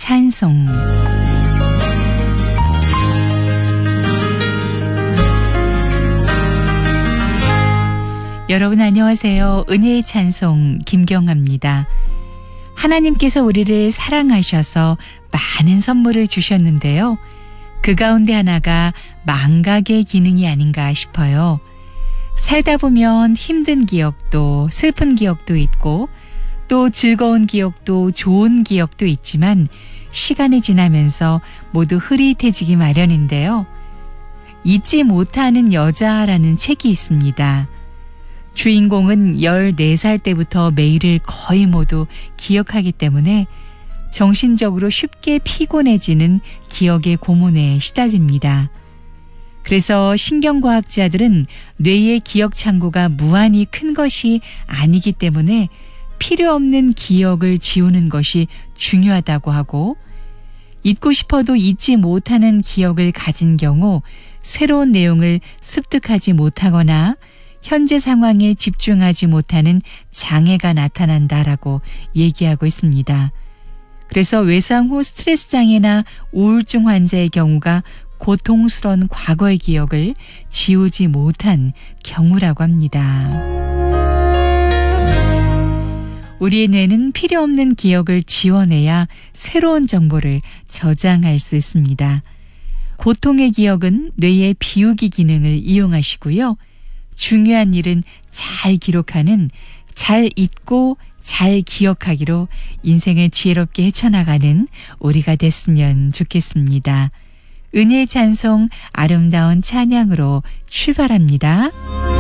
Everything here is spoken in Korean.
찬송. 여러분 안녕하세요. 은혜의 찬송 김경아입니다. 하나님께서 우리를 사랑하셔서 많은 선물을 주셨는데요. 그 가운데 하나가 망각의 기능이 아닌가 싶어요. 살다 보면 힘든 기억도 슬픈 기억도 있고 또 즐거운 기억도 좋은 기억도 있지만 시간이 지나면서 모두 흐릿해지기 마련인데요. 잊지 못하는 여자라는 책이 있습니다. 주인공은 14살 때부터 매일을 거의 모두 기억하기 때문에 정신적으로 쉽게 피곤해지는 기억의 고문에 시달립니다. 그래서 신경과학자들은 뇌의 기억 창고가 무한히 큰 것이 아니기 때문에 필요 없는 기억을 지우는 것이 중요하다고 하고, 잊고 싶어도 잊지 못하는 기억을 가진 경우 새로운 내용을 습득하지 못하거나 현재 상황에 집중하지 못하는 장애가 나타난다라고 얘기하고 있습니다. 그래서 외상 후 스트레스 장애나 우울증 환자의 경우가 고통스러운 과거의 기억을 지우지 못한 경우라고 합니다. 우리의 뇌는 필요 없는 기억을 지워내야 새로운 정보를 저장할 수 있습니다. 고통의 기억은 뇌의 비우기 기능을 이용하시고요. 중요한 일은 잘 기록하는, 잘 잊고 잘 기억하기로 인생을 지혜롭게 헤쳐나가는 우리가 됐으면 좋겠습니다. 은혜의 찬송 아름다운 찬양으로 출발합니다.